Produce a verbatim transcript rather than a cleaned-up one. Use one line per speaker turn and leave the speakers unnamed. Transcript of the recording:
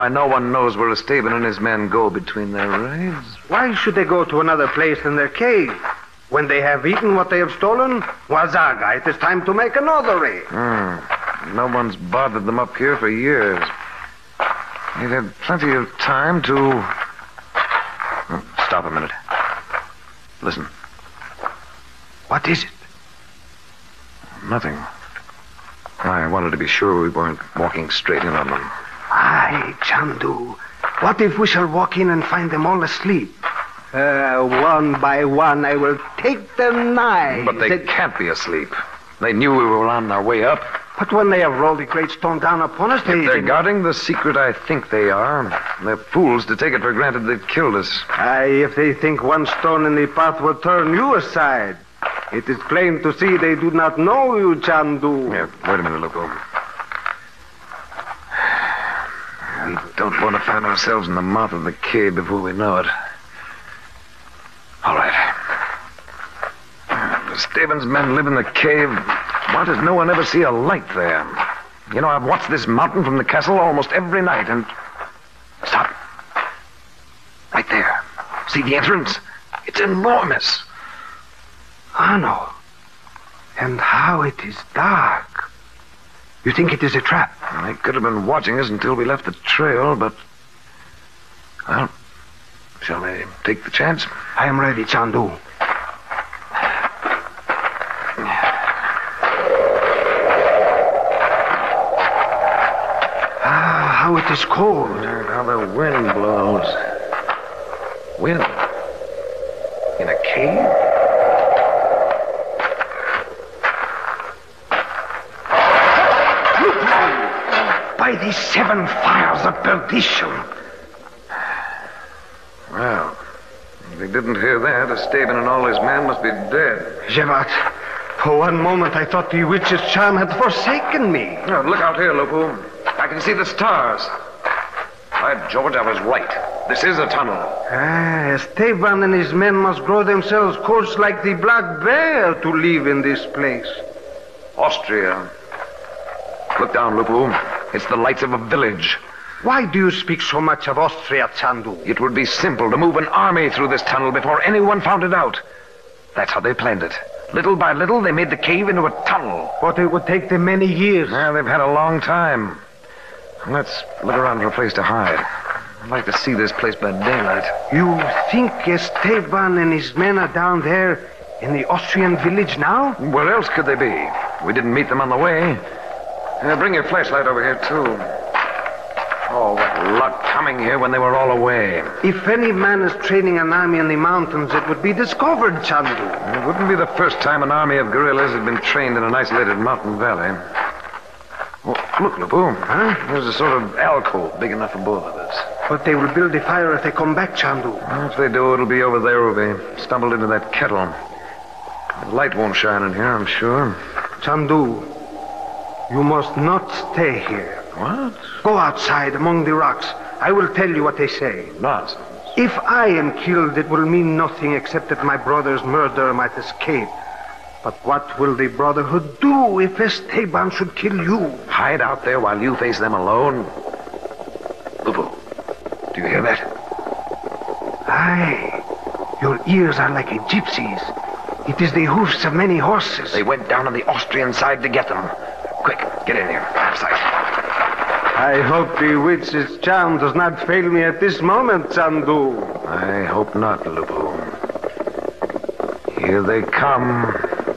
No one knows where Esteban and his men go between their raids.
Why should they go to another place than their cave? When they have eaten what they have stolen, Wazaga, it is time to make another raid.
Hmm. No one's bothered them up here for years. They've had plenty of time to... Oh, stop a minute. Listen.
What is it?
Nothing. I wanted to be sure we weren't walking straight in on them.
Aye, Chandu. What if we shall walk in and find them all asleep? Uh, one by one, I will take them knives.
But they can't be asleep. They knew we were on our way up.
But when they have rolled the great stone down upon us, they...
If they're
they...
guarding the secret, I think they are. They're fools to take it for granted they've killed us.
Aye, if they think one stone in the path will turn you aside. It is plain to see they do not know you, Chandu.
Yeah, wait a minute, Lupo. We don't want to find ourselves in the mouth of the cave before we know it. All right. Esteban's men live in the cave. Why does no one ever see a light there? You know, I've watched this mountain from the castle almost every night, and... Stop. Right there. See the entrance? It's enormous.
I know. And how it is dark. You think it is a trap?
They could have been watching us until we left the trail, but... Well, shall we take the chance?
I am ready, Chandu. Ah, how it is cold.
And how the wind blows. Wind? In a cave?
By these seven fires of perdition.
Well, if they didn't hear that, Esteban and all his men must be dead.
Jevat, for one moment I thought the witch's charm had forsaken me.
Oh, look out here, Lupu. I can see the stars. By George, I was right. This is a tunnel.
Ah, Esteban and his men must grow themselves coarse like the black bear to live in this place.
Austria. Look down, Lupu. It's the lights of a village.
Why do you speak so much of Austria, Chandu?
It would be simple to move an army through this tunnel before anyone found it out. That's how they planned it. Little by little, they made the cave into a tunnel.
But it would take them many years.
Yeah, they've had a long time. Let's look around for a place to hide. I'd like to see this place by daylight.
You think Esteban and his men are down there in the Austrian village now?
Where else could they be? We didn't meet them on the way. Uh, bring your flashlight over here, too. Oh, what luck coming here when they were all away.
If any man is training an army in the mountains, it would be discovered, Chandu.
It wouldn't be the first time an army of guerrillas had been trained in an isolated mountain valley. Oh, look, Lupu. Huh? There's a sort of alcove big enough for both of us.
But they will build a fire if they come back, Chandu.
Well, if they do, it'll be over there where we stumbled into that kettle. The light won't shine in here, I'm sure.
Chandu, you must not stay here.
What?
Go outside among the rocks. I will tell you what they say.
Nonsense.
If I am killed, it will mean nothing except that my brother's murderer might escape. But what will the Brotherhood do if Esteban should kill you?
Hide out there while you face them alone? Lupu, do you hear that?
Aye. Your ears are like a gypsy's. It is the hoofs of many horses.
They went down on the Austrian side to get them. Quick, get in here. Out of sight.
I hope the witch's charm does not fail me at this moment, Chandu.
I hope not, Lupu. Here they come.